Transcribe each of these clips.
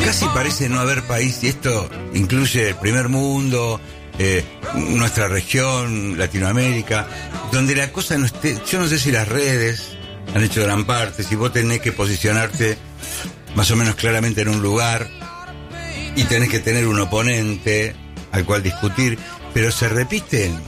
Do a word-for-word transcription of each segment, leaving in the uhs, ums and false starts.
casi parece no haber país, y esto incluye el primer mundo, eh, nuestra región, Latinoamérica, donde la cosa no esté. Yo no sé si las redes han hecho gran parte, si vos tenés que posicionarte más o menos claramente en un lugar y tenés que tener un oponente al cual discutir, pero se repite en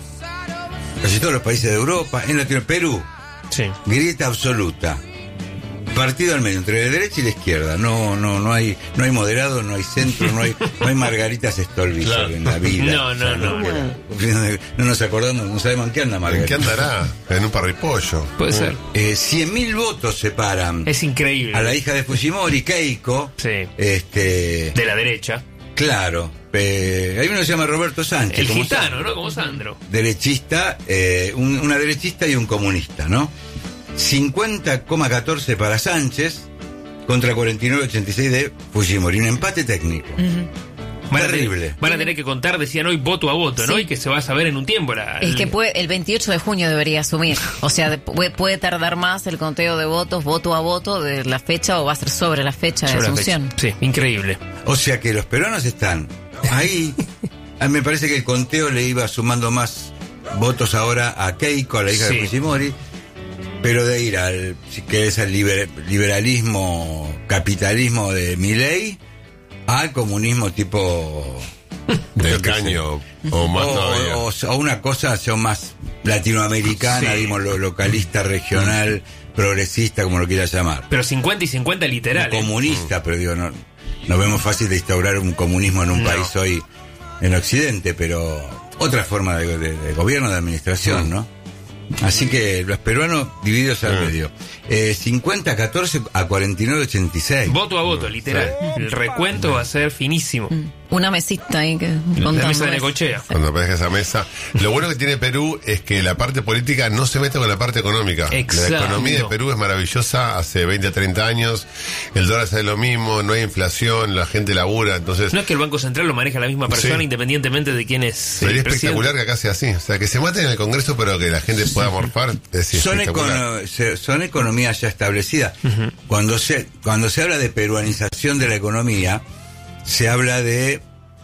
casi todos los países de Europa, en Latinoamérica. Perú, sí. Grieta absoluta, partido al medio entre la derecha y la izquierda, no no no hay no hay moderado, no hay centro, no hay no hay Margaritas Stolbizer, claro, en la vida. No, no, o sea, no, no, no. No nos acordamos, no sabemos en qué anda Margarita. ¿En qué andará? En un parripollo. Puede uh. ser. Eh, cien mil votos separan. Es increíble. A la hija de Fujimori, Keiko. Sí. Este. De la derecha. Claro. Eh, hay uno que se llama Roberto Sánchez. El gitano, ¿no? Como Sandro. Derechista, eh, un, una derechista y un comunista, ¿no? cincuenta coma catorce para Sánchez contra cuarenta y nueve coma ochenta y seis de Fujimori. Un empate técnico. Uh-huh. Van Terrible. A tener, van a tener que contar, decían hoy, voto a voto, sí. ¿no? Y que se va a saber en un tiempo. La, es que puede, el veintiocho de junio debería asumir. O sea, de, puede, puede tardar más el conteo de votos, voto a voto, de la fecha, o va a ser sobre la fecha sobre de asunción. Sí, increíble. O sea que los peruanos están ahí. Me parece que el conteo le iba sumando más votos ahora a Keiko, a la hija sí. de Fujimori. Pero de ir al, si querés, al liber, liberalismo, capitalismo de Milei, al comunismo tipo del caño o más o, todavía. O, o una cosa sea más latinoamericana, sí. digamos, lo localista, regional, progresista, como lo quieras llamar. Pero cincuenta y cincuenta literal. ¿eh? Comunista, pero digo, no, no vemos fácil de instaurar un comunismo en un no. país hoy en Occidente, pero otra forma de, de, de gobierno, de administración, ¿no? Así que los peruanos divididos al mm. medio. Eh, cincuenta a catorce a cuarenta y nueve a ochenta y seis. Voto a voto, literal. Sí. El recuento va a ser finísimo. Mm. Una mesita ahí que la mesa de Necochea. Cuando aparezca esa mesa. Lo bueno que tiene Perú es que la parte política no se mete con la parte económica. Exacto. La economía de Perú es maravillosa hace veinte a treinta años. El dólar sale lo mismo, no hay inflación, la gente labura. Entonces, no es que el Banco Central lo maneja la misma persona, sí. independientemente de quién es. Sería espectacular que acá sea así. O sea, que se maten en el Congreso, pero que la gente pueda morfar. Es son, econo- se, son economías ya establecidas. Uh-huh. Cuando se, cuando se habla de peruanización de la economía, se habla de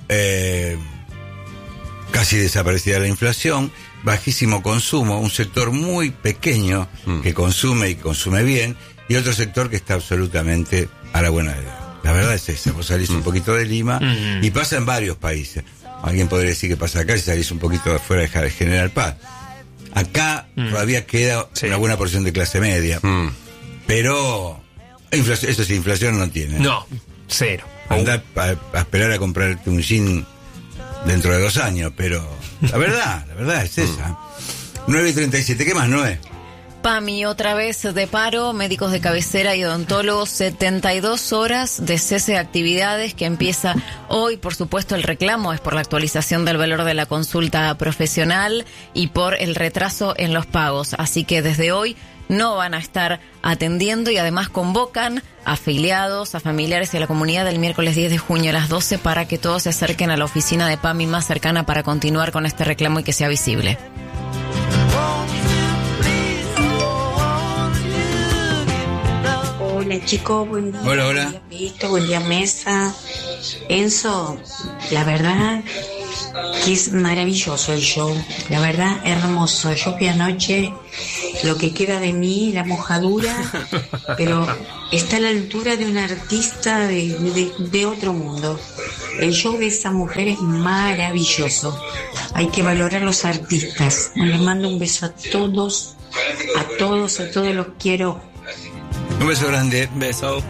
Eh, casi desaparecida la inflación, bajísimo consumo, un sector muy pequeño mm. que consume y consume bien, y otro sector que está absolutamente a la buena de Dios. La verdad es esa. Vos salís mm. un poquito de Lima mm. y pasa en varios países. Alguien podría decir que pasa acá si salís un poquito afuera de General Paz. Acá mm. todavía queda sí. una buena porción de clase media, mm. pero inflación, eso sí, inflación no tiene. No, cero. Andar a, a esperar a comprarte un jean dentro de dos años, pero la verdad, la verdad es esa. nueve y treinta y siete, ¿qué más, Noé? PAMI, otra vez de paro, médicos de cabecera y odontólogos, setenta y dos horas de cese de actividades que empieza hoy. Por supuesto, el reclamo es por la actualización del valor de la consulta profesional y por el retraso en los pagos. Así que desde hoy no van a estar atendiendo y además convocan a afiliados, a familiares y a la comunidad el miércoles diez de junio a las doce para que todos se acerquen a la oficina de PAMI más cercana para continuar con este reclamo y que sea visible. Hola chicos, buen día. Hola, hola. Buen día, Pito, buen día, Mesa. Enzo, la verdad que es maravilloso el show. La verdad, hermoso. Yo fui anoche, lo que queda de mí, la mojadura, pero está a la altura de un artista de, de, de otro mundo. El show de esa mujer es maravilloso. Hay que valorar los artistas. Les mando un beso a todos, a todos, a todos los quiero. Un beso grande. Beso.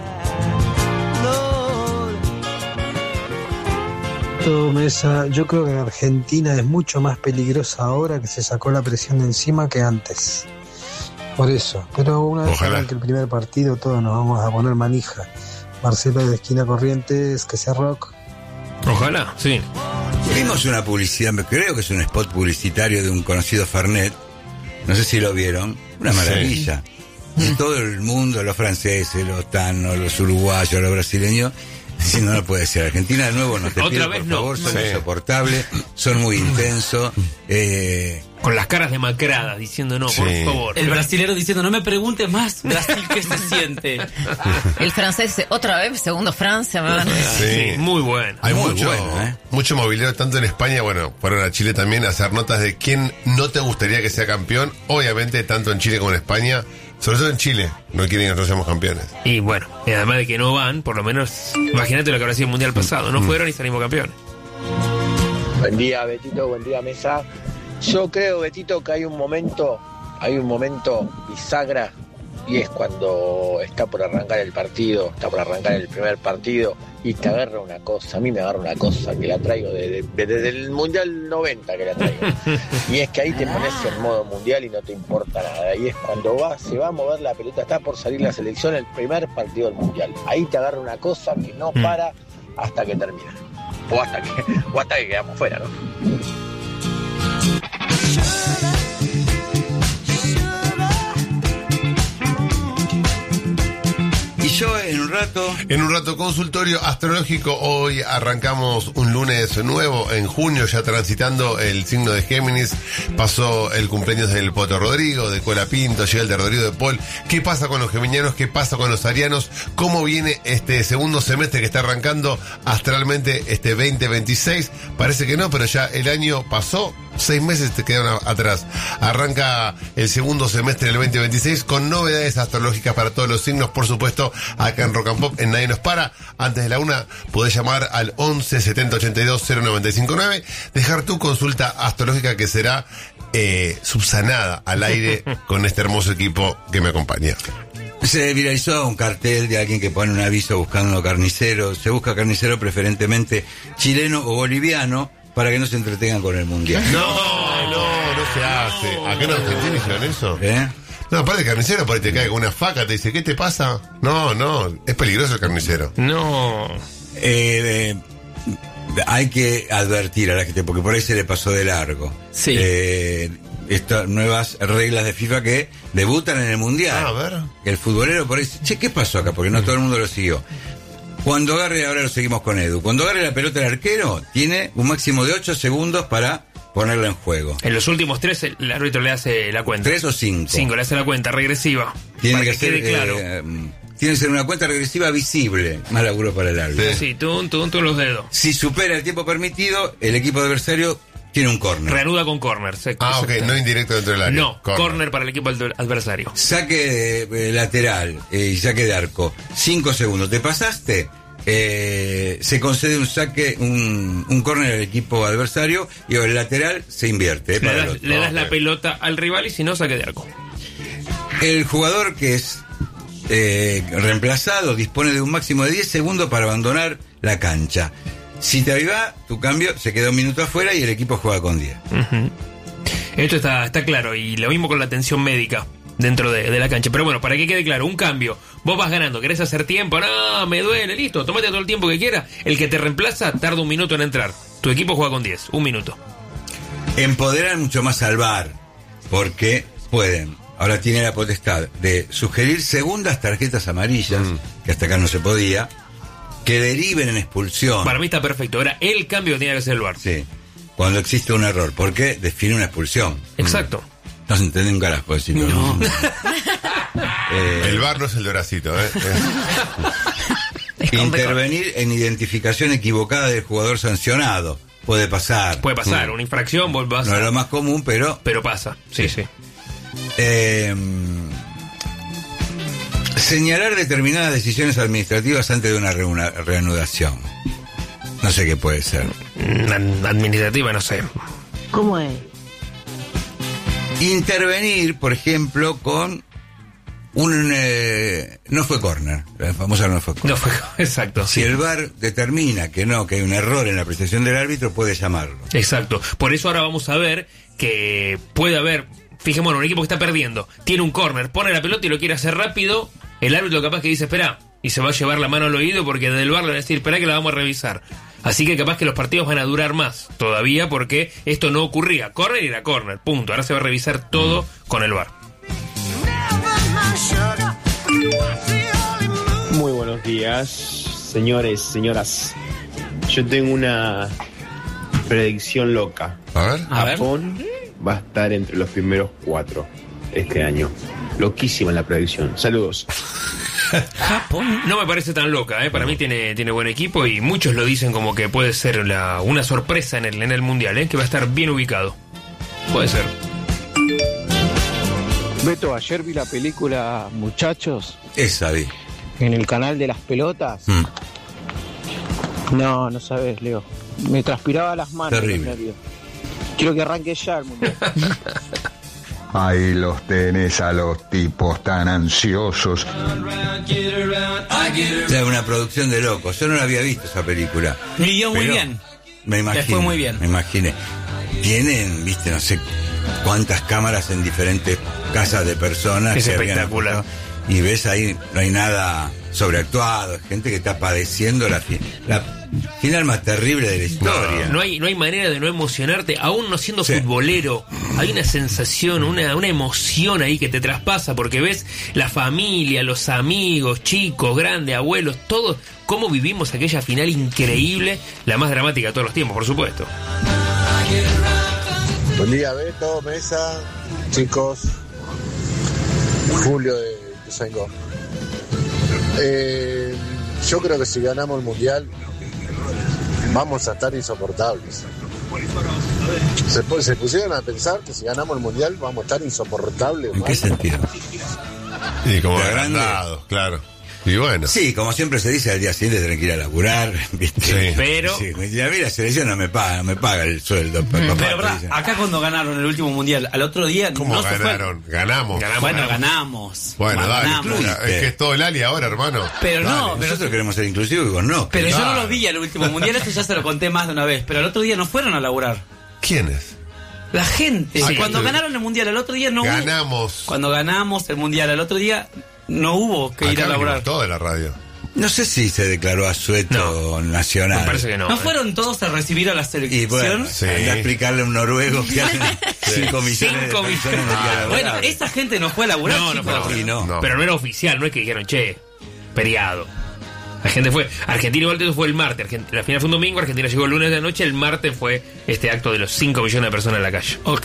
Mesa, yo creo que Argentina es mucho más peligrosa ahora que se sacó la presión de encima que antes. Por eso. Pero una vez que el primer partido todos nos vamos a poner manija. Marcelo de Esquina Corrientes, que sea rock. Ojalá, sí. Vimos una publicidad, creo que es un spot publicitario de un conocido Fernet. No sé si lo vieron. Una maravilla. Sí. Y todo el mundo, los franceses, los tanos, los uruguayos, los brasileños, diciendo no puede ser. Argentina de nuevo, no te pido, por favor, no. son sí. insoportables, son muy intensos. Eh, Con las caras demacradas, diciendo no, Sí. por favor. El brasilero diciendo, no me preguntes más, Brasil, ¿qué se siente? El francés dice, otra vez, segundo Francia, me van a Sí. Sí, muy bueno. Hay Muy mucho, bueno, ¿eh? mucho mobiliario, tanto en España, bueno, fueron a Chile también a hacer notas de quién no te gustaría que sea campeón. Obviamente, tanto en Chile como en España, sobre todo en Chile, no quieren que nosotros seamos campeones. Y bueno, y además de que no van, por lo menos, imagínate lo que habrá sido el Mundial pasado. No fueron y salimos campeones. Buen día, Betito, buen día, mesa. Yo creo, Betito, que hay un momento, hay un momento bisagra, y es cuando está por arrancar el partido, está por arrancar el primer partido, y te agarra una cosa, a mí me agarra una cosa que la traigo desde, desde el Mundial noventa que la traigo. Y es que ahí te pones en modo mundial y no te importa nada. Y es cuando va, se va a mover la pelota, está por salir la selección, el primer partido del Mundial. Ahí te agarra una cosa que no para hasta que termina. O hasta que, o hasta que quedamos fuera, ¿no? Y yo en un rato... En un rato, consultorio astrológico. Hoy arrancamos un lunes nuevo en junio, ya transitando el signo de Géminis. Pasó el cumpleaños del Poto Rodrigo, de Cola Pinto, llega el de Rodrigo de Paul. ¿Qué pasa con los geminianos? ¿Qué pasa con los arianos? ¿Cómo viene este segundo semestre que está arrancando astralmente este veinte veintiséis? Parece que no, pero ya el año pasó. Seis meses te quedan atrás. Arranca el segundo semestre del veinte veintiséis con novedades astrológicas para todos los signos, por supuesto, acá en Rock and Pop, en Nadie Nos Para. Antes de la una, podés llamar al once setenta ochenta y dos cero noventa y cinco nueve, dejar tu consulta astrológica que será eh, subsanada al aire con este hermoso equipo que me acompaña. Se viralizó un cartel de alguien que pone un aviso buscando carnicero. Se busca carnicero preferentemente chileno o boliviano, para que no se entretengan con el mundial. No, no, no se hace. ¿Acá en Argentina hicieron eso? ¿Eh? No, aparte de carnicero, por ahí te cae con una faca, te dice, ¿qué te pasa? No, no, es peligroso el carnicero. No. Eh, eh, hay que advertir a la gente, porque por ahí se le pasó de largo. Sí. Eh, estas nuevas reglas de FIFA que debutan en el mundial. Ah, a ver. El futbolero por ahí dice, che, ¿qué pasó acá? Porque no todo el mundo lo siguió. Cuando agarre, ahora lo seguimos con Edu, cuando agarre la pelota el arquero, tiene un máximo de ocho segundos para ponerla en juego. En los últimos tres el, el árbitro le hace la cuenta. ¿Tres o cinco? Cinco, le hace la cuenta regresiva. Tiene para que, que, ser, quede claro. eh, tiene que ser una cuenta regresiva visible. Más laburo para el árbitro. Sí, tú, tú, tú los dedos. Si supera el tiempo permitido, el equipo adversario tiene un córner. Reanuda con córner. Se- Ah, ok, se- no indirecto dentro del área. No, córner para el equipo adver- adversario. Saque de, eh, lateral eh, y saque de arco. Cinco segundos. ¿Te pasaste? Eh, se concede un saque, un, un córner al equipo adversario y el lateral se invierte. eh, Le para das, el otro. le das Ok. la pelota al rival y si no, saque de arco. El jugador que es eh, reemplazado dispone de un máximo de diez segundos para abandonar la cancha. Si te aviva, tu cambio se queda un minuto afuera y el equipo juega con diez. Ujú. Esto está, está claro, y lo mismo con la atención médica dentro de, de la cancha. Pero bueno, para que quede claro, un cambio. Vos vas ganando, querés hacer tiempo, no, me duele, listo, tomate todo el tiempo que quieras. El que te reemplaza tarda un minuto en entrar. Tu equipo juega con diez, un minuto. Empoderan mucho más al V A R, porque pueden, ahora tiene la potestad de sugerir segundas tarjetas amarillas, Mm. que hasta acá no se podía, que deriven en expulsión. Para mí está perfecto. Era el cambio que tenía que hacer el V A R. Sí, cuando existe un error, porque define una expulsión. Exacto. No se entiende un carajo decirlo. No. Eh, El bar no es el de Horacito, ¿eh? Es complicado. intervenir en identificación equivocada del jugador sancionado. Puede pasar. Puede pasar, una infracción, vos vas No a- es lo más común, pero... pero pasa. Sí, sí. Eh, señalar determinadas decisiones administrativas antes de una reuna- reanudación. No sé qué puede ser. Mm, Administrativa, no sé. ¿Cómo es? Intervenir, por ejemplo, con un... eh, no fue córner. La famosa no fue córner. No fue, exacto. Si el V A R determina que no, que hay un error en la apreciación del árbitro, puede llamarlo. Exacto. Por eso ahora vamos a ver que puede haber, fijémonos, un equipo que está perdiendo, tiene un córner, pone la pelota y lo quiere hacer rápido, el árbitro capaz que dice, espera, y se va a llevar la mano al oído porque del V A R le va a decir, espera que la vamos a revisar. Así que capaz que los partidos van a durar más todavía porque esto no ocurría. Córner y era córner, punto. Ahora se va a revisar todo con el V A R. Muy buenos días, señores, señoras. Yo tengo una predicción loca. A ver. A ver. Japón va a estar entre los primeros cuatro este año. Loquísima la predicción. Saludos. Japón no me parece tan loca, ¿eh? Para mí tiene, tiene buen equipo y muchos lo dicen como que puede ser la, una sorpresa en el, en el Mundial, ¿eh? Que va a estar bien ubicado. Puede ser. Beto, ayer vi la película Muchachos. Esa vi. En el canal de las pelotas. Mm. No, no sabes, Leo. Me transpiraba las manos. Terrible. Quiero que arranque ya el Mundial. Ahí los tenés a los tipos tan ansiosos. Es una producción de locos. Yo no la había visto esa película. Y yo muy bien. Me imagino. fue muy bien. Me imaginé. Tienen, viste, no sé cuántas cámaras en diferentes casas de personas. Es que espectacular. Habían, y ves ahí, no hay nada sobreactuado. Gente que está padeciendo la, la final más terrible de la historia. No, no hay, no hay manera de no emocionarte, aún no siendo sí. futbolero. Hay una sensación, una, una emoción ahí que te traspasa, porque ves la familia, los amigos, chicos, grandes, abuelos, todos, cómo vivimos aquella final increíble, la más dramática de todos los tiempos, por supuesto. Buen día, Beto, Mesa, chicos. Julio de Ituzaingó. Eh, yo creo que si ganamos el Mundial vamos a estar insoportables. Se, se pusieron a pensar que si ganamos el Mundial vamos a estar insoportables. ¿En qué sentido? Y como agrandados, claro. Y bueno. Sí, como siempre se dice, al día siguiente tienen que ir a laburar, ¿viste? Sí. Pero... Sí, a mí la selección no me paga, no me paga el sueldo. Papá, pero bra, acá cuando ganaron el último Mundial, al otro día... ¿Cómo no ganaron? Ganamos. ganamos. Bueno, ganamos. Bueno, dale. Ganamos. Es que es todo el Ali ahora, hermano. Pero dale. no. Pero nosotros queremos ser inclusivos y vos no. Pero claro. yo no lo vi al último Mundial, esto ya se lo conté más de una vez. Pero al otro día no fueron a laburar. ¿Quiénes? La gente. Sí, cuando sí. ganaron el Mundial, al otro día no ganamos. Hubo, cuando ganamos el Mundial, al otro día no hubo que acá ir a laburar. Todo de la radio. No sé si se declaró asueto no, nacional. Me parece que no. ¿No fueron todos a recibir a la selección? Y bueno, sí. a explicarle a un noruego que hacen cinco millones cinco de millones de ah, bueno, esa gente no fue a laburar, no, no, chicos. fue no, no. Pero no era oficial, no es que dijeron, che, feriado. La gente fue. Argentina igual eso fue el martes. Argentina, la final fue un domingo, Argentina llegó el lunes de la noche, el martes fue este acto de los cinco millones de personas en la calle. Ok.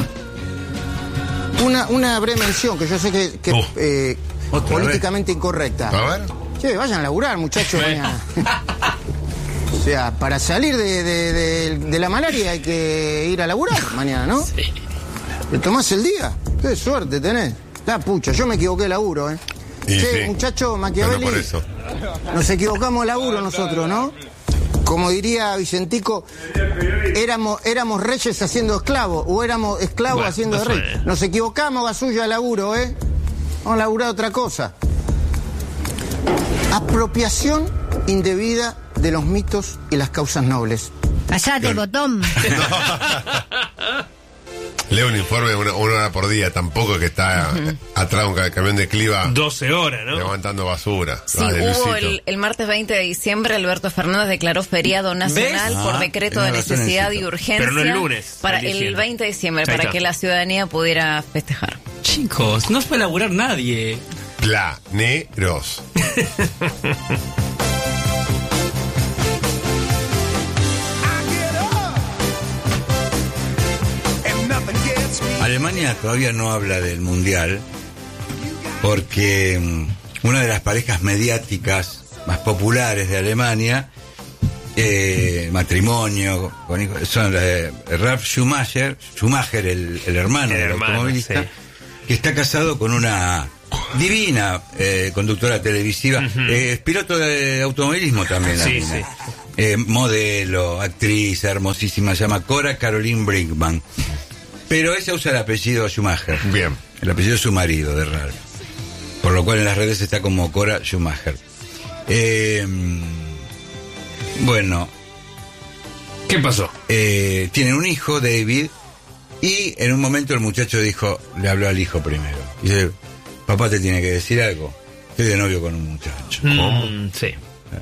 Una, una breve mención que yo sé que, que uh, eh, políticamente incorrecta. A ver. Che, vayan a laburar, muchachos, mañana. O sea, para salir de, de, de, de la malaria hay que ir a laburar mañana, ¿no? Sí. ¿Te tomás el día? Qué suerte tenés. La pucha, yo me equivoqué de laburo, ¿eh? Y che, sí. muchacho, Machiavelli, por eso. nos equivocamos de laburo nosotros, ¿no? Como diría Vicentico, éramos, éramos reyes haciendo esclavos, o éramos esclavos bueno, haciendo no reyes. Sé. Nos equivocamos, Gasulla, de laburo, ¿eh? Vamos a laburar otra cosa. Apropiación indebida de los mitos y las causas nobles. Callate, botón. Leo un informe una, una hora por día, tampoco que está uh-huh. atrás un camión de cliva. doce horas, ¿no? Levantando basura. Sí, hubo el, el martes veinte de diciembre, Alberto Fernández declaró feriado nacional ¿Ves? por decreto ah, de necesidad y urgencia. Pero no el lunes. Para el, el veinte de diciembre, Ahí para está. que la ciudadanía pudiera festejar. Chicos, no fue a laburar nadie. Planeros. Alemania todavía no habla del Mundial porque um, una de las parejas mediáticas más populares de Alemania, eh, matrimonio, con hijos, son eh, Ralf Schumacher, Schumacher el, el hermano el del hermano, automovilista, sí. que está casado con una divina eh, conductora televisiva, uh-huh. eh, es piloto de automovilismo también. Sí, sí. Eh, modelo, actriz hermosísima, se llama Cora Caroline Brinkmann. Pero ella usa el apellido Schumacher. Bien. El apellido de su marido, de Ralf. Por lo cual en las redes está como Cora Schumacher. Eh, bueno. ¿Qué pasó? Eh, tienen un hijo, David, y en un momento el muchacho dijo, le habló al hijo primero. Y dice, papá te tiene que decir algo. Estoy de novio con un muchacho. Mm, sí.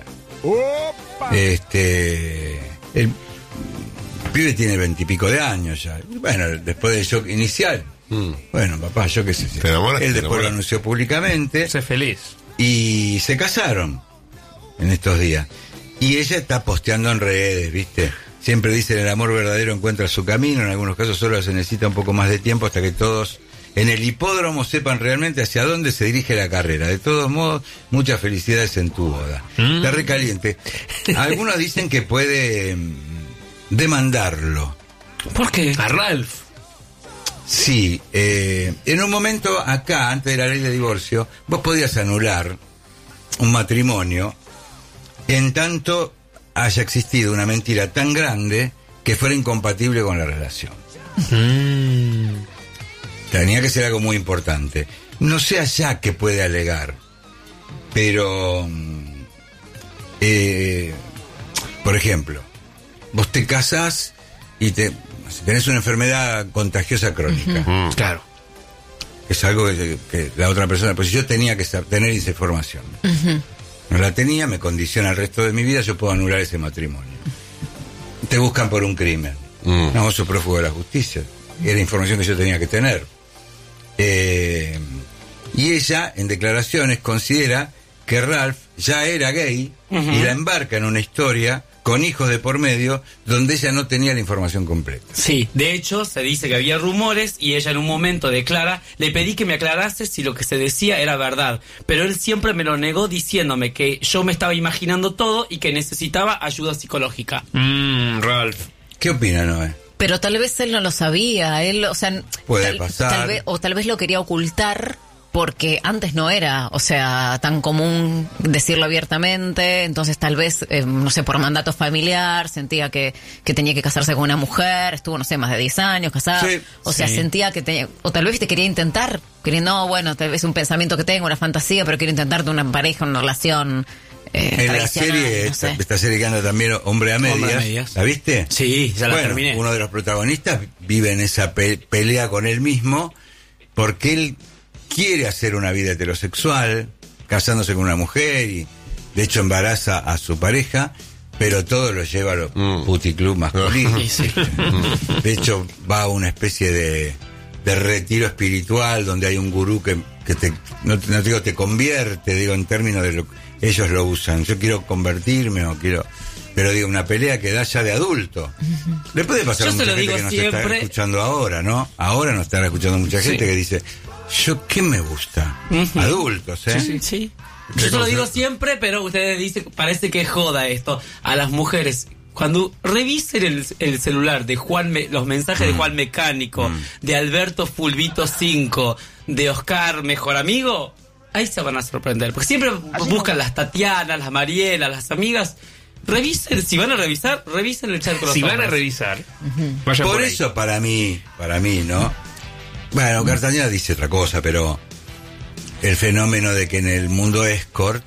Este... El, El pibe tiene veintipico de años ya. Bueno, después del shock inicial. Mm. Bueno, papá, yo qué sé. ¿Te enamoras? Él ¿Te después enamoras? lo anunció públicamente. Sé feliz. Y se casaron en estos días. Y ella está posteando en redes, ¿viste? Siempre dicen el amor verdadero encuentra su camino, en algunos casos solo se necesita un poco más de tiempo hasta que todos en el hipódromo sepan realmente hacia dónde se dirige la carrera. De todos modos, muchas felicidades en tu boda. Mm. Está recaliente. Algunos dicen que puede demandarlo. ¿Por qué? A Ralph. Sí, eh, en un momento acá, antes de la ley de divorcio, vos podías anular un matrimonio en tanto haya existido una mentira tan grande que fuera incompatible con la relación. Mm. Tenía que ser algo muy importante. No sé allá qué puede alegar, pero eh, por ejemplo, vos te casás y te si tenés una enfermedad contagiosa crónica. Uh-huh. Claro. Es algo que, que la otra persona, pues yo tenía que tener esa información. Uh-huh. No la tenía, me condiciona el resto de mi vida, yo puedo anular ese matrimonio. Te buscan por un crimen. Uh-huh. No, vos sos prófugo de la justicia. Era información que yo tenía que tener. Eh, y ella, en declaraciones, considera que Ralph ya era gay uh-huh. y la embarca en una historia con hijos de por medio, donde ella no tenía la información completa. Sí, de hecho, se dice que había rumores y ella en un momento declara, le pedí que me aclarase si lo que se decía era verdad, pero él siempre me lo negó diciéndome que yo me estaba imaginando todo y que necesitaba ayuda psicológica. Mmm, Ralph. ¿Qué opina, Noé? Pero tal vez él no lo sabía, él, o sea... Puede tal, pasar. Tal vez, o tal vez lo quería ocultar... Porque antes no era, o sea, tan común decirlo abiertamente, entonces tal vez, eh, no sé, por mandato familiar, sentía que, que tenía que casarse con una mujer, estuvo, no sé, más de diez años casada, sí, o sea, sí. sentía que tenía, o tal vez te quería intentar, quería, no, bueno, tal vez es un pensamiento que tengo, una fantasía, pero quiero intentar de una pareja, una relación eh, en la serie, no sé. esta, esta serie que anda también Hombre a Medias, Hombre a medias. ¿La viste? Sí, ya la bueno, terminé. Uno de los protagonistas vive en esa pe- pelea con él mismo, porque él quiere hacer una vida heterosexual, casándose con una mujer y de hecho embaraza a su pareja, pero todo lo lleva a los mm. puticlub masculinos. Sí, sí. De hecho va a una especie de, de retiro espiritual donde hay un gurú que, que te, no, no digo te convierte, digo en términos de lo que ellos lo usan. Yo quiero convertirme o quiero... Pero digo, una pelea que da ya de adulto. Uh-huh. Le puede pasar a mucha gente que nos siempre... está escuchando ahora, ¿no? Ahora nos está escuchando mucha gente sí. que dice... ¿Yo qué me gusta? Uh-huh. Adultos, ¿eh? Sí, sí, sí. Yo te lo digo siempre, pero ustedes dicen, parece que joda esto. A las mujeres, cuando revisen el, el celular de Juan, Me, los mensajes mm. de Juan Mecánico, mm. de Alberto Fulvito cinco, de Oscar Mejor Amigo, ahí se van a sorprender. Porque siempre Así buscan no. las Tatianas, las Marielas, las amigas. Revisen, si van a revisar, revisen el chat con los Si hombres. van a revisar, uh-huh. vayan por, por eso para mí, para mí, ¿no? Bueno, Cartañeda dice otra cosa, pero el fenómeno de que en el mundo escort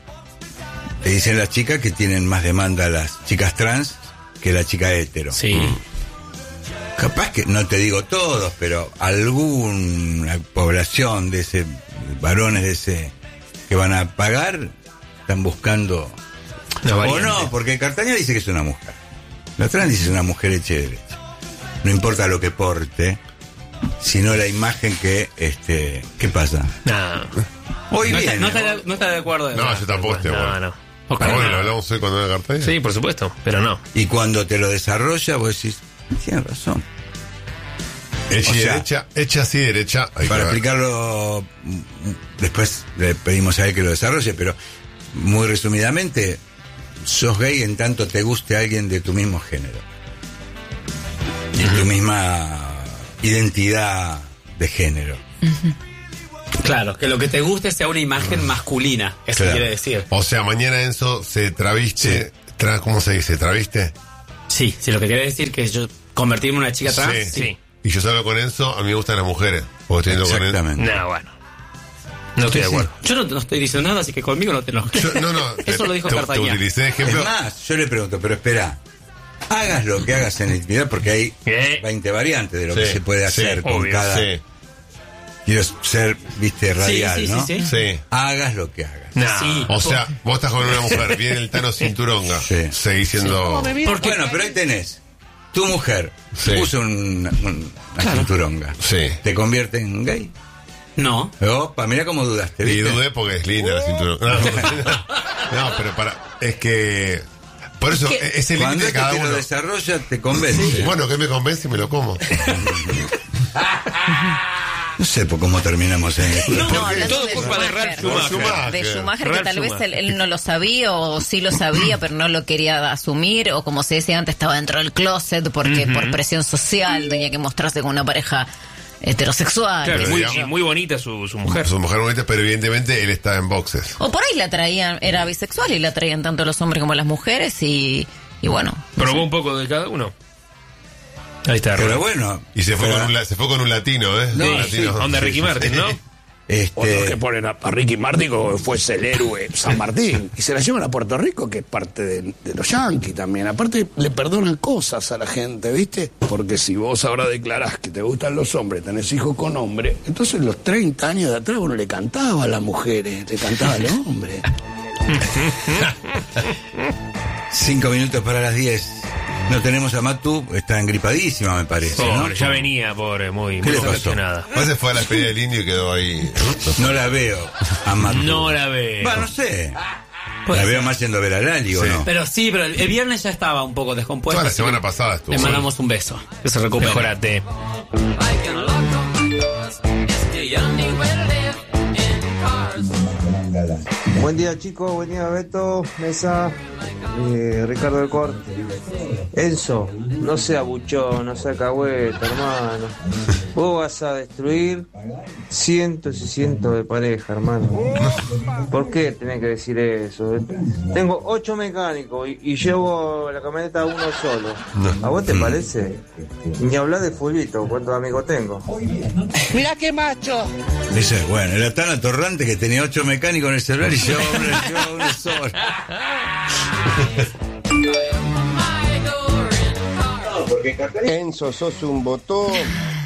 te dicen las chicas que tienen más demanda las chicas trans que la chica hetero. Sí. Mm. Capaz que, no te digo todos, pero alguna población de ese, varones de ese, que van a pagar, están buscando... O no, porque Cartañeda dice que es una mujer. La trans dice que es una mujer hecha y derecha. No importa lo que porte, sino la imagen que, este, ¿qué pasa? No. Hoy no viene. Está, no, está de, no está de acuerdo. No, yo tampoco estoy de acuerdo. No, no. Okay. Ah, bueno, lo hablamos hoy cuando era Cartañeda. Sí, por supuesto, pero no. Y cuando te lo desarrolla, vos decís, tienes razón. Hecha y derecha, hecha así derecha. Para explicarlo, después le pedimos a él que lo desarrolle, pero muy resumidamente, sos gay en tanto te guste alguien de tu mismo género. Y uh-huh. tu misma identidad de género. Uh-huh. Claro, que lo que te guste sea una imagen uh-huh. masculina, eso claro. quiere decir. O sea, mañana Enzo se traviste, sí. tra- ¿cómo se dice? ¿Traviste? Sí, sí, lo que quiere decir que yo convertirme en una chica trans, sí. sí. Y yo salgo con Enzo, a mí me gustan las mujeres. Porque estoy con Exactamente. No, bueno. No estoy sí, de acuerdo. Sí. Yo no, no estoy diciendo nada, así que conmigo no te enojes. Yo, no, no. Eso te, lo dijo te, Cartañeda. Te utilicé de ejemplo. Es más, yo le pregunto, pero espera, hagas lo que hagas en la intimidad, porque hay ¿Qué? veinte variantes de lo sí, que se puede hacer sí, con obvio, cada... Sí. Quiero ser, viste, radial, sí, sí, ¿no? Sí, sí. sí. Hagas lo que hagas. No. Sí. O sea, vos estás con una mujer, viene el Tano Cinturonga, sí. seguís siendo... Sí. Porque, bueno, pero ahí tenés, tu mujer sí. puso un, un, una claro. cinturonga, sí. ¿te convierte en gay? No. Opa, mira cómo dudaste, ¿viste? Y dudé porque es linda uh. la cinturonga. No, no, pero para, es que Por eso, ¿Qué? es el límite de cada te uno. lo desarrolla, te convence. Sí. Bueno, que me convence y me lo como. No sé por cómo terminamos en esto. No, Todo hablando de culpa de Ralf Schumacher. Schumacher. De Schumacher, que Ralf tal vez Schumacher. él, él no lo sabía o sí lo sabía, pero no lo quería asumir, o como se decía antes, estaba dentro del closet porque Ujú. por presión social tenía que mostrarse con una pareja heterosexual. Claro, qué sé muy, yo. y muy bonita su, su mujer. Su mujer bonita, pero evidentemente él está en boxes. O por ahí la traían, era bisexual y la traían tanto los hombres como las mujeres y, y bueno. no Probó sé. un poco de cada uno. Ahí está. Pero Ralf. bueno. Y se fue, pero- con un, la- se fue con un latino, ¿eh? No, Un sí, latino. Onda Ricky Martin, ¿no? Otros que Este, ponen a, a Ricky Martin como que fuese el héroe San Martín. Y se la llevan a Puerto Rico, que es parte de, de los yanquis también. Aparte, le perdonan cosas a la gente, ¿viste? Porque si vos ahora declarás que te gustan los hombres, tenés hijos con hombres, entonces los treinta años de atrás uno le cantaba a las mujeres, le cantaba a los hombres. cinco minutos para las diez. No tenemos a Matu, está engripadísima, me parece, ¿no? Pobre, ya venía, pobre, muy, ¿Qué muy le pasó? decepcionada. Después se fue a la despedida del indio y quedó ahí. No la veo a Matu. No la veo. Va, no sé. Puede La veo ser. más yendo a ver a Lali, ¿o Sí. no? Pero sí, pero el, el viernes ya estaba un poco descompuesto. Toda la así semana que pasada estuvo. Le mandamos un beso. Que se recupere. Mejorate. Buen día chicos, buen día Beto, Mesa, eh, Ricardo del Corte. Enzo, no sea buchón, no sea cagüeta, hermano. Vos vas a destruir cientos y cientos de parejas, hermano. ¿Por qué tenés que decir eso? Tengo ocho mecánicos y, y llevo la camioneta a uno solo. ¿A vos te parece? Ni hablar de fulbito, cuántos amigos tengo. Mirá qué macho. Dice, bueno, era tan atorrante que tenía ocho mecánicos en el celular y llevaba uno, llevaba uno solo. Enzo, sos un botón.